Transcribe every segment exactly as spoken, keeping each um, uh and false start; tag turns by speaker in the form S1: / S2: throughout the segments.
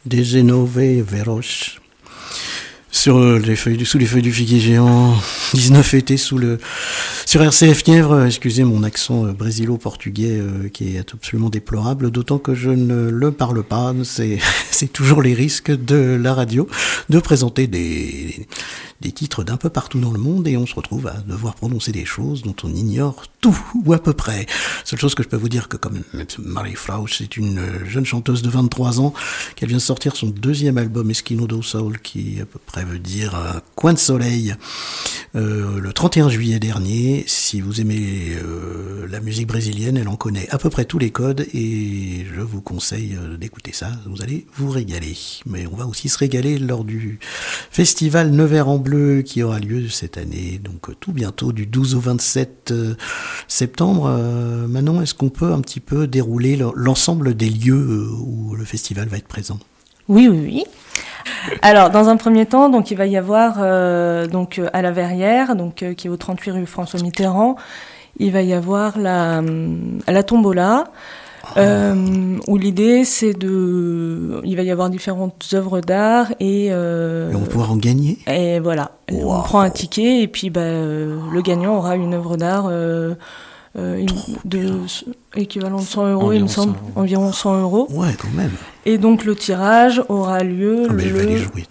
S1: des Genove Veros. Sur les feuilles du, sous les feuilles du figuier géant, dix-neuf été sous le, sur R C F Nièvre, excusez mon accent euh, brésilo-portugais euh, qui est absolument déplorable, d'autant que je ne le parle pas, c'est, c'est toujours les risques de la radio de présenter des, des titres d'un peu partout dans le monde et on se retrouve à devoir prononcer des choses dont on ignore tout, ou à peu près. Seule chose que je peux vous dire que comme Marie Frauch, c'est une jeune chanteuse de vingt-trois ans, qu'elle vient de sortir son deuxième album Esquino do Soul, qui à peu près veut dire euh, coin de soleil, euh, le trente et un juillet dernier. Si vous aimez euh, la musique brésilienne, elle en connaît à peu près tous les codes et je vous conseille euh, d'écouter ça, vous allez vous régaler. Mais on va aussi se régaler lors du festival Nevers en Bleu qui aura lieu cette année, donc tout bientôt, du douze au vingt-sept euh, septembre. Euh, Manon, est-ce qu'on peut un petit peu dérouler l'ensemble des lieux où le festival va être présent ?
S2: Oui, oui, oui. Alors, dans un premier temps, donc il va y avoir euh, donc à la Verrière, donc euh, qui est au trente-huit rue François Mitterrand, il va y avoir la la tombola. Euh, où l'idée c'est de, il va y avoir différentes œuvres d'art et, euh,
S1: et on va pouvoir en gagner.
S2: Et voilà, wow. On prend un ticket et puis bah, euh, le gagnant aura une œuvre d'art euh, euh, de équivalent de cent euros, il me semble, cent euros. Environ cent euros.
S1: Ouais, quand même.
S2: Et donc le tirage aura lieu
S1: ah, le,
S2: le,
S1: aller jouer.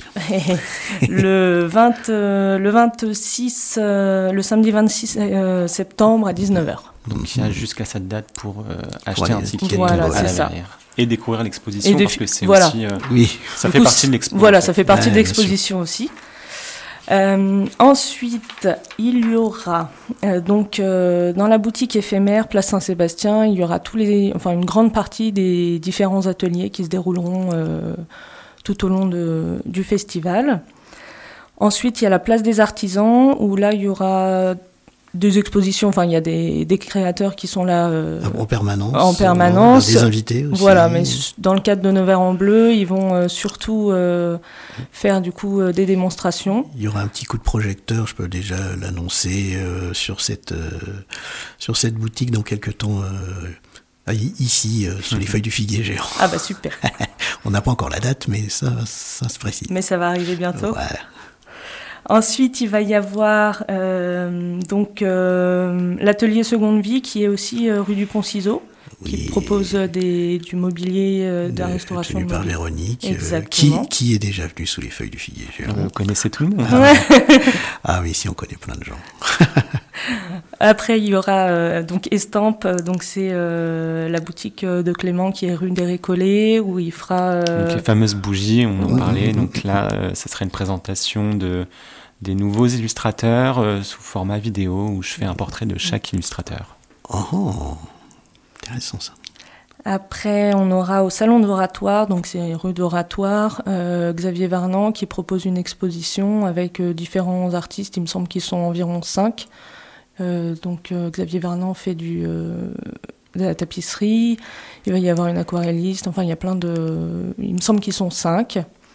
S2: le vingt, euh, le vingt-six, euh, le samedi vingt-six euh, septembre à dix-neuf heures.
S3: Donc il y a jusqu'à cette date pour euh, acheter
S1: ouais,
S3: un ticket
S2: voilà,
S3: à la
S2: ça.
S3: Verrière et découvrir l'exposition
S2: et
S3: parce que c'est
S2: voilà.
S3: aussi euh,
S1: oui.
S3: ça
S2: du
S3: fait
S2: coup,
S3: partie de l'exposition.
S2: Voilà, ça fait partie
S1: ouais,
S2: de l'exposition aussi. Euh, ensuite, il y aura euh, donc euh, dans la boutique éphémère Place Saint-Sébastien, il y aura tous les, enfin une grande partie des différents ateliers qui se dérouleront euh, tout au long de, du festival. Ensuite, il y a la place des artisans où là il y aura des expositions, enfin il y a des, des créateurs qui sont là euh,
S1: en permanence,
S2: en permanence,
S1: des invités aussi.
S2: Voilà, mais dans le cadre de Nevers en Bleu, ils vont euh, surtout euh, faire du coup euh, des démonstrations.
S1: Il y aura un petit coup de projecteur, je peux déjà l'annoncer euh, sur cette euh, sur cette boutique dans quelques temps. Euh, Ici, euh, sur les feuilles du figuier géant.
S2: Ah bah super.
S1: On n'a pas encore la date, mais ça, ça se précise.
S2: Mais ça va arriver bientôt.
S1: Voilà.
S2: Ensuite, il va y avoir euh, donc euh, l'atelier Seconde Vie qui est aussi euh, rue du Pont-Ciseaux, oui. qui propose des, du mobilier euh, de la restauration.
S1: Tenu par Véronique, euh, qui, qui est déjà venue sous les feuilles du figuier géant.
S3: Vous connaissez tout le monde.
S1: Ah, oui. Ah oui, si on connaît plein de gens.
S2: Après, il y aura euh, donc Estampe, donc c'est euh, la boutique de Clément qui est rue des Récollets où il fera euh...
S3: donc les fameuses bougies, on en parlait. Donc là, euh, ça serait une présentation de des nouveaux illustrateurs euh, sous format vidéo où je fais un portrait de chaque illustrateur.
S1: Oh, intéressant ça.
S2: Après, on aura au Salon d'Oratoire, donc c'est rue d'Oratoire, euh, Xavier Varnant qui propose une exposition avec euh, différents artistes, il me semble qu'ils sont environ cinq. Euh, donc euh, Xavier Varnant fait du, euh, de la tapisserie, il va y avoir une aquarelliste, enfin il y a plein de... Il me semble qu'ils sont cinq.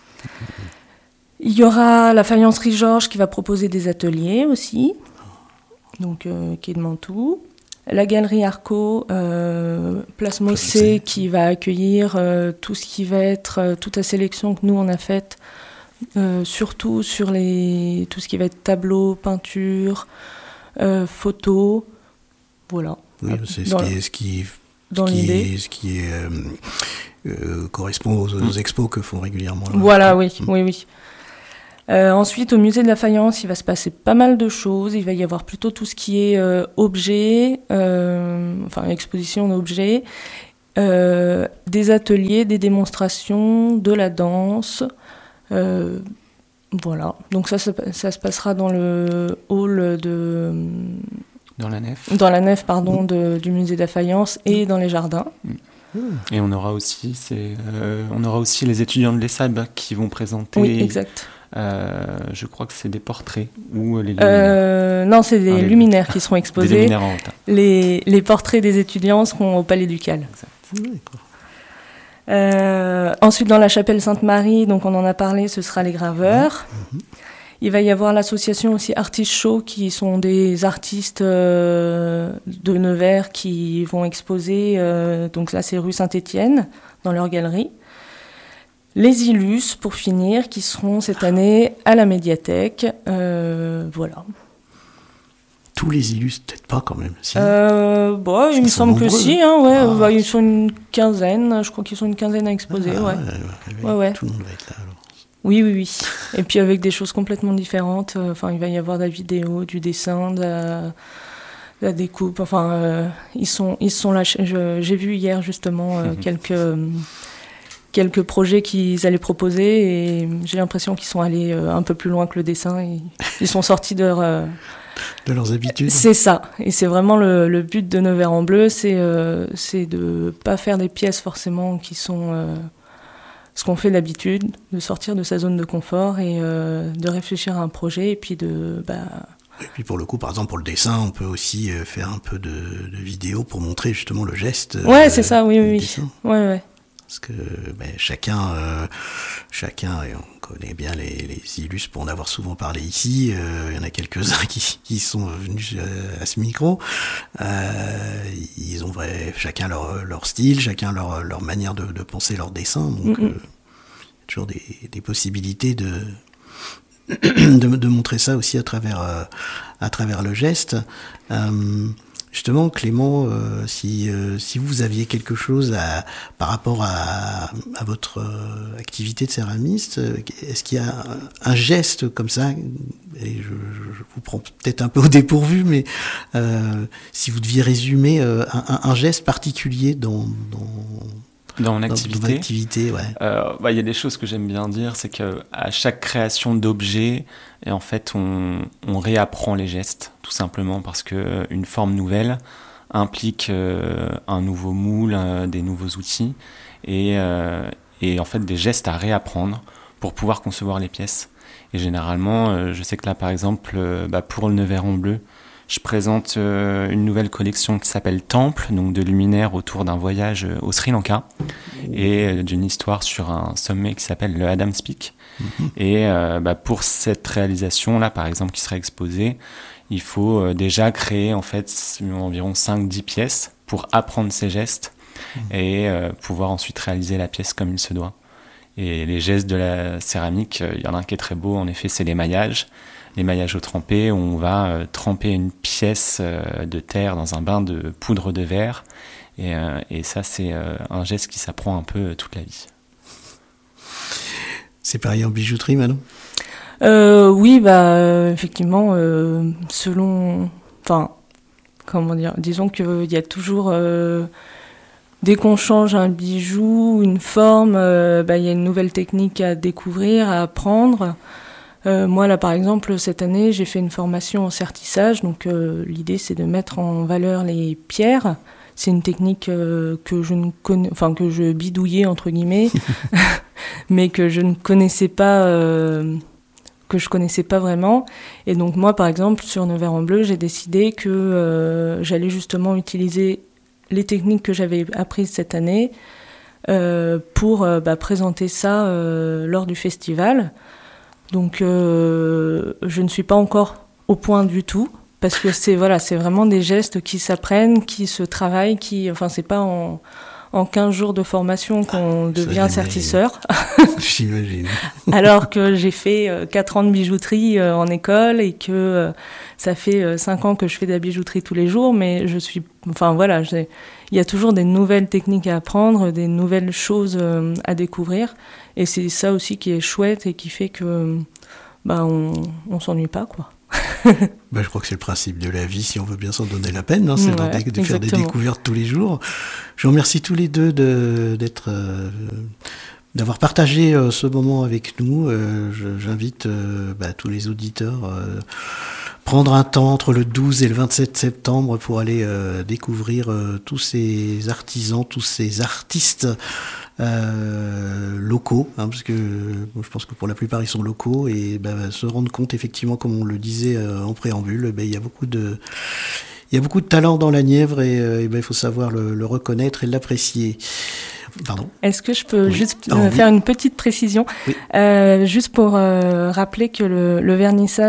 S2: Il y aura la faïencerie Georges qui va proposer des ateliers aussi, donc euh, qui est de Mantoue. La galerie Arco, euh, Place Mossé, qui va accueillir euh, tout ce qui va être, euh, toute la sélection que nous on a faite, euh, surtout sur les, tout ce qui va être tableau, peinture, euh, photo, voilà.
S1: Oui, c'est ce
S2: dans
S1: qui,
S2: la,
S1: est, ce qui,
S2: dans
S1: ce qui
S2: l'idée.
S1: Est, ce qui est, euh, euh, correspond aux, aux expos que font régulièrement. Là.
S2: Voilà, oui, mmh. oui, oui. Euh, ensuite, au musée de la Faïence, il va se passer pas mal de choses. Il va y avoir plutôt tout ce qui est euh, objets, euh, enfin exposition d'objets, euh, des ateliers, des démonstrations, de la danse. Euh, voilà. Donc ça, ça, ça se passera dans le hall de...
S3: Dans la nef.
S2: Dans la nef, pardon, de, du musée de la Faïence et dans les jardins.
S3: Et on aura aussi, c'est, euh, on aura aussi les étudiants de l'E S A B qui vont présenter...
S2: Oui, exact.
S3: Euh, je crois que c'est des portraits ou les luminaires.
S2: Euh, non, c'est des ah, luminaires qui seront exposés.
S3: Des luminaires en hauteur.
S2: Les, les portraits des étudiants seront au Palais Ducal.
S1: Exact.
S2: Euh, ensuite, dans la chapelle Sainte-Marie, donc on en a parlé, ce sera les graveurs. Mmh. Il va y avoir l'association aussi Artist Show, qui sont des artistes euh, de Nevers qui vont exposer. Euh, donc là, c'est rue Saint-Étienne, dans leur galerie. les Illus, pour finir, qui seront cette année à la médiathèque. Euh, voilà.
S1: Tous les Illus, peut-être pas quand même. Si.
S2: Euh, bon, il me semble nombreux. que si. Hein, ouais, ah. bah, ils sont une quinzaine. Je crois qu'ils sont une quinzaine à exposer. Ah, ouais. Ouais,
S1: ouais, ouais. Ouais, tout le monde va être là alors.
S2: Oui, oui, oui. Et puis avec des choses complètement différentes. Enfin, il va y avoir de la vidéo, du dessin, de la, de la découpe. Enfin, euh, ils sont, ils sont là. Je, j'ai vu hier justement euh, quelques. Euh, quelques projets qu'ils allaient proposer et j'ai l'impression qu'ils sont allés euh, un peu plus loin que le dessin. Et ils sont sortis de leur... Euh...
S1: de leurs habitudes.
S2: C'est ça. Et c'est vraiment le, le but de Nevers en Bleu, c'est, euh, c'est de ne pas faire des pièces forcément qui sont euh, ce qu'on fait d'habitude, de sortir de sa zone de confort et euh, de réfléchir à un projet et puis de... Bah,
S1: et puis pour le coup, par exemple, pour le dessin, on peut aussi euh, faire un peu de, de vidéo pour montrer justement le geste.
S2: Ouais,
S1: euh,
S2: c'est ça, oui, oui. Dessin. Ouais, ouais.
S1: Parce que ben, chacun, euh, chacun, et on connaît bien les, les Illus pour en avoir souvent parlé ici, euh, il y en a quelques-uns qui, qui sont venus à, à ce micro, euh, ils ont vrai, chacun leur, leur style, chacun leur, leur manière de, de penser leur dessin, donc mm-hmm. euh, toujours des, des possibilités de, de, de montrer ça aussi à travers, euh, à travers le geste. Euh, Justement, Clément, euh, si, euh, si vous aviez quelque chose à, par rapport à, à votre euh, activité de céramiste, euh, est-ce qu'il y a un, un geste comme ça, et je, je vous prends peut-être un peu au dépourvu, mais euh, si vous deviez résumer euh, un, un geste particulier dans... dans
S3: Dans mon activité,
S1: dans, dans activité ouais.
S3: Euh, bah, y a des choses que j'aime bien dire, c'est qu'à chaque création d'objet, et en fait, on, on réapprend les gestes, tout simplement, parce qu'une forme nouvelle implique euh, un nouveau moule, euh, des nouveaux outils, et, euh, et en fait des gestes à réapprendre pour pouvoir concevoir les pièces. Et généralement, euh, je sais que là, par exemple, euh, bah, pour le Nevers en Bleu, je présente euh, une nouvelle collection qui s'appelle Temple, donc de luminaires autour d'un voyage au Sri Lanka et euh, d'une histoire sur un sommet qui s'appelle le Adam's Peak. Mm-hmm. Et euh, bah, pour cette réalisation-là, par exemple, qui serait exposée, il faut euh, déjà créer en fait environ cinq dix pièces pour apprendre ces gestes mm-hmm. et euh, pouvoir ensuite réaliser la pièce comme il se doit. Et les gestes de la céramique, il y en a un qui est très beau, en effet, c'est l'émaillage. L'émaillage au trempé, où on va euh, tremper une pièce euh, de terre dans un bain de poudre de verre. Et, euh, et ça, c'est euh, un geste qui s'apprend un peu euh, toute la vie.
S1: C'est pareil en bijouterie, Manon ?
S2: euh, Oui, bah, euh, effectivement, euh, selon... Enfin, comment dire ? Disons qu'il y a toujours... Euh, dès qu'on change un bijou, une forme, euh, bah, y a une nouvelle technique à découvrir, à apprendre. Euh, moi, là, par exemple, cette année, j'ai fait une formation en sertissage. Donc, euh, l'idée, c'est de mettre en valeur les pierres. C'est une technique euh, que je ne connais, enfin, que je bidouillais, entre guillemets, mais que je ne connaissais pas, euh, que je connaissais pas vraiment. Et donc, moi, par exemple, sur Nevers en Bleu, j'ai décidé que euh, j'allais justement utiliser les techniques que j'avais apprises cette année euh, pour euh, bah, présenter ça euh, lors du festival. Donc, euh, je ne suis pas encore au point du tout, parce que c'est, voilà, c'est vraiment des gestes qui s'apprennent, qui se travaillent, qui, enfin, c'est pas en, en quinze jours de formation qu'on ah, devient sertisseur.
S1: J'imagine.
S2: Alors que j'ai fait euh, quatre ans de bijouterie euh, en école et que euh, ça fait euh, cinq ans que je fais de la bijouterie tous les jours, mais je suis, enfin voilà, j'ai, il y a toujours des nouvelles techniques à apprendre, des nouvelles choses euh, à découvrir. Et c'est ça aussi qui est chouette et qui fait que bah, on, on s'ennuie pas, quoi.
S1: bah, je crois que c'est le principe de la vie, si on veut bien s'en donner la peine, hein, c'est ouais, de, de faire des découvertes tous les jours. Je vous remercie tous les deux de, d'être, euh, d'avoir partagé euh, ce moment avec nous. Euh, je, j'invite euh, bah, tous les auditeurs euh, prendre un temps entre le douze et le vingt-sept septembre pour aller euh, découvrir euh, tous ces artisans, tous ces artistes Euh, locaux, hein, parce que bon, je pense que pour la plupart ils sont locaux et bah, se rendre compte effectivement, comme on le disait euh, en préambule, bah, il y a beaucoup de il y a beaucoup de talent dans la Nièvre et, euh, et bah, il faut savoir le, le reconnaître et l'apprécier. Pardon.
S2: Est-ce que je peux
S1: oui.
S2: juste
S1: oh,
S2: euh,
S1: oui.
S2: faire une petite précision,
S1: oui.
S2: euh, juste pour euh, rappeler que le, le vernissage